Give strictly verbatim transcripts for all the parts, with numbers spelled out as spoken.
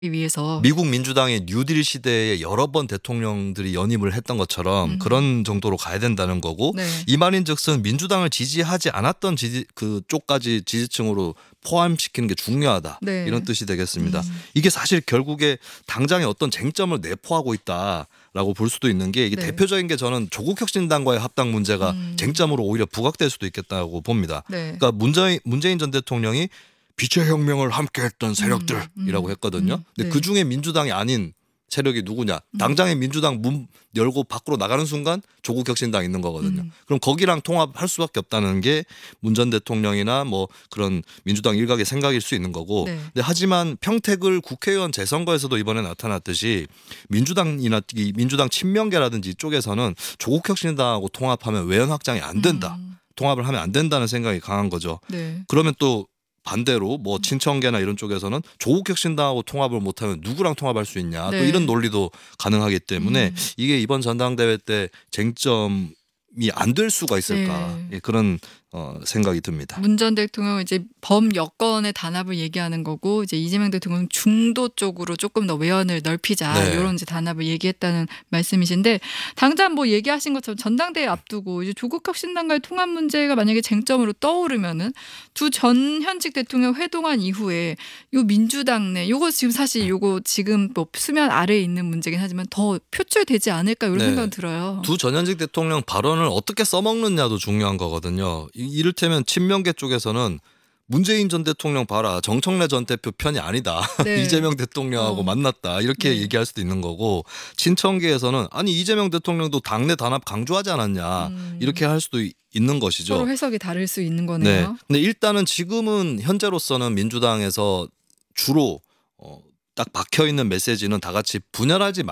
위해서. 미국 민주당의 뉴딜 시대에 여러 번 대통령들이 연임을 했던 것처럼 음. 그런 정도로 가야 된다는 거고 네. 이 말인즉슨 민주당을 지지하지 않았던 지지 그 쪽까지 지지층으로 포함시키는 게 중요하다. 네. 이런 뜻이 되겠습니다. 음. 이게 사실 결국에 당장의 어떤 쟁점을 내포하고 있다라고 볼 수도 있는 게 이게 네. 대표적인 게 저는 조국혁신당과의 합당 문제가 음. 쟁점으로 오히려 부각될 수도 있겠다고 봅니다. 네. 그러니까 문재인, 문재인 전 대통령이 빛의 혁명을 함께했던 세력들이라고 음, 음, 했거든요. 음, 근데 네. 그중에 민주당이 아닌 세력이 누구냐. 음. 당장의 민주당 문 열고 밖으로 나가는 순간 조국 혁신당 있는 거거든요. 음. 그럼 거기랑 통합할 수밖에 없다는 게 문 전 대통령이나 뭐 그런 민주당 일각의 생각일 수 있는 거고. 네. 근데 하지만 평택을 국회의원 재선거에서도 이번에 나타났듯이 민주당이나 이 민주당 친명계라든지 이쪽에서는 조국 혁신당하고 통합하면 외연 확장이 안 된다. 음. 통합을 하면 안 된다는 생각이 강한 거죠. 네. 그러면 또 반대로 뭐 친청계나 이런 쪽에서는 조국혁신당하고 통합을 못하면 누구랑 통합할 수 있냐. 네. 또 이런 논리도 가능하기 때문에 음. 이게 이번 전당대회 때 쟁점이 안 될 수가 있을까. 네. 예, 그런 어, 생각이 듭니다. 문 전 대통령은 이제 범여권의 단합을 얘기하는 거고 이제 이재명 대통령은 중도 쪽으로 조금 더 외연을 넓히자 네. 이런 이제 단합을 얘기했다는 말씀이신데 당장 뭐 얘기하신 것처럼 전당대회 앞두고 이제 조국 혁신당과의 통합 문제가 만약에 쟁점으로 떠오르면은 두 전 현직 대통령 회동한 이후에 요 민주당 내 요거 지금 사실 요거 지금 뭐 수면 아래에 있는 문제긴 하지만 더 표출되지 않을까 이런 네. 생각은 들어요. 두 전현직 대통령 발언을 어떻게 써먹느냐도 중요한 거거든요. 이- 이를테면 친명계 쪽에서는 문재인 전 대통령 봐라. 정청래 전 대표 편이 아니다. 네. 이재명 대통령하고 어. 만났다. 이렇게 네. 얘기할 수도 있는 거고 친청계에서는 아니 이재명 대통령도 당내 단합 강조하지 않았냐. 음. 이렇게 할 수도 이- 있는 것이죠. 서로 해석이 다를 수 있는 네. 거네요. 근데 일단은 지금은 현재로서는 민주당에서 주로 어, 딱 박혀 있는 메시지는 다 같이 분열하지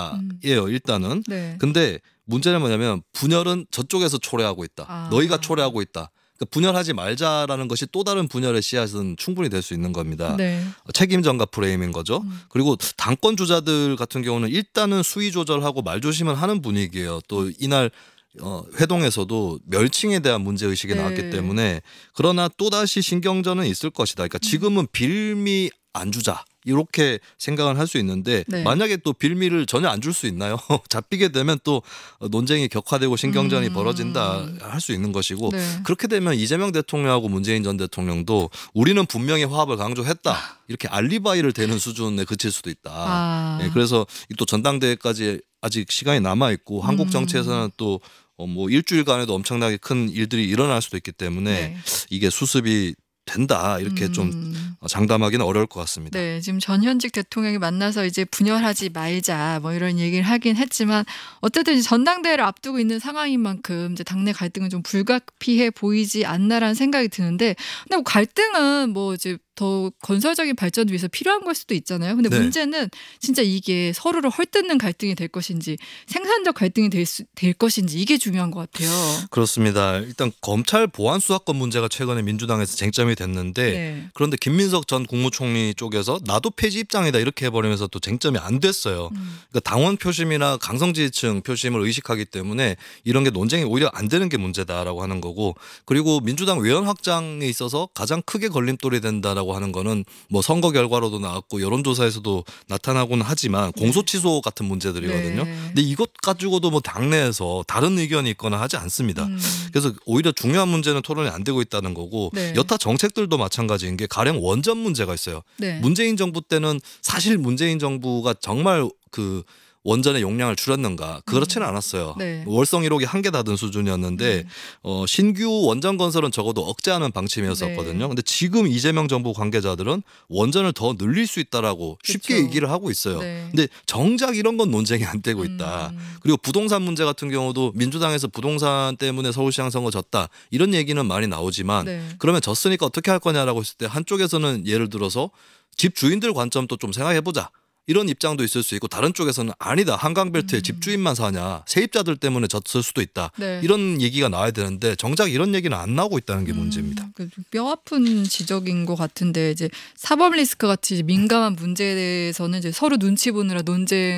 말자예요. 일단은. 네. 근데 문제는 뭐냐면 분열은 저쪽에서 초래하고 있다. 아. 너희가 초래하고 있다. 그러니까 분열하지 말자라는 것이 또 다른 분열의 씨앗은 충분히 될 수 있는 겁니다. 네. 책임 전가 프레임인 거죠. 음. 그리고 당권 주자들 같은 경우는 일단은 수위 조절하고 말 조심을 하는 분위기예요. 또 이날 어, 회동에서도 멸칭에 대한 문제 의식이 네. 나왔기 때문에 그러나 또 다시 신경전은 있을 것이다. 그러니까 지금은 빌미 안 주자. 이렇게 생각을 할 수 있는데 네. 만약에 또 빌미를 전혀 안 줄 수 있나요? 잡히게 되면 또 논쟁이 격화되고 신경전이 음. 벌어진다 할 수 있는 것이고 네. 그렇게 되면 이재명 대통령하고 문재인 전 대통령도 우리는 분명히 화합을 강조했다. 이렇게 알리바이를 대는 수준에 그칠 수도 있다. 아. 예, 그래서 또 전당대회까지 아직 시간이 남아 있고 한국 음. 정치에서는 또 어, 뭐 일주일간에도 엄청나게 큰 일들이 일어날 수도 있기 때문에 네. 이게 수습이 된다 이렇게 좀 음. 장담하기는 어려울 것 같습니다. 네, 지금 전현직 대통령이 만나서 이제 분열하지 말자 뭐 이런 얘기를 하긴 했지만 어쨌든 이제 전당대회를 앞두고 있는 상황인 만큼 이제 당내 갈등은 좀 불가피해 보이지 않나라는 생각이 드는데 근데 뭐 갈등은 뭐 이제 더 건설적인 발전을 위해서 필요한 걸 수도 있잖아요. 근데 네. 문제는 진짜 이게 서로를 헐뜯는 갈등이 될 것인지 생산적 갈등이 될, 수, 될 것인지 이게 중요한 것 같아요. 그렇습니다. 일단 검찰 보안 수사권 문제가 최근에 민주당에서 쟁점이 됐는데 네. 그런데 김민석 전 국무총리 쪽에서 나도 폐지 입장이다 이렇게 해버리면서 또 쟁점이 안 됐어요. 음. 그러니까 당원 표심이나 강성지지층 표심을 의식하기 때문에 이런 게 논쟁이 오히려 안 되는 게 문제다라고 하는 거고 그리고 민주당 외연 확장에 있어서 가장 크게 걸림돌이 된다라고 하는 거는 뭐 선거 결과로도 나왔고 여론조사에서도 나타나고는 하지만 공소취소 같은 문제들이거든요. 네. 근데 이것 가지고도 뭐 당내에서 다른 의견이 있거나 하지 않습니다. 음. 그래서 오히려 중요한 문제는 토론이 안 되고 있다는 거고 네. 여타 정책들도 마찬가지인 게 가령 원전 문제가 있어요. 네. 문재인 정부 때는 사실 문재인 정부가 정말 그 원전의 용량을 줄였는가 그렇지는 않았어요. 네. 월성 일 호기 한개 닫은 수준이었는데 음. 어, 신규 원전 건설은 적어도 억제하는 방침이었었거든요. 네. 근데 지금 이재명 정부 관계자들은 원전을 더 늘릴 수 있다라고 쉽게 그쵸. 얘기를 하고 있어요. 네. 근데 정작 이런 건 논쟁이 안 되고 있다. 음. 그리고 부동산 문제 같은 경우도 민주당에서 부동산 때문에 서울시장 선거 졌다. 이런 얘기는 많이 나오지만 네. 그러면 졌으니까 어떻게 할 거냐라고 했을 때 한쪽에서는 예를 들어서 집 주인들 관점도 좀 생각해보자. 이런 입장도 있을 수 있고 다른 쪽에서는 아니다. 한강벨트에 음. 집주인만 사냐. 세입자들 때문에 졌을 수도 있다. 네. 이런 얘기가 나와야 되는데 정작 이런 얘기는 안 나오고 있다는 게 문제입니다. 음, 그뼈 아픈 지적인 것 같은데 이제 사법 리스크 같이 이제 민감한 문제에 대해서는 이제 서로 눈치 보느라 논쟁은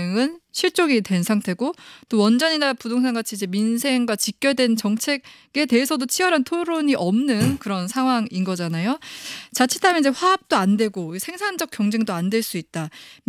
실족이 된 상태고 또 원전이나 부동산 같이 이제 민생과 직결된 정책에 대해서도 치열한 토론이 없는 그런 상황인 거잖아요. 자칫하면 이제 화합도 안 되고 생산적 경쟁도 안 될 수 있다.